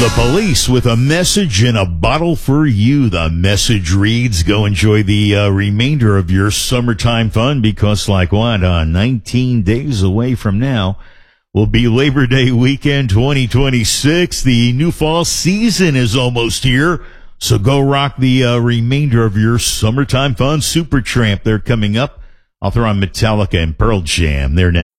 The Police with a message in a bottle for you. The message reads, go enjoy the remainder of your summertime fun because 19 days away from now will be Labor Day weekend 2026. The new fall season is almost here. So go rock the remainder of your summertime fun. Supertramp, they're coming up. I'll throw on Metallica and Pearl Jam. They're next.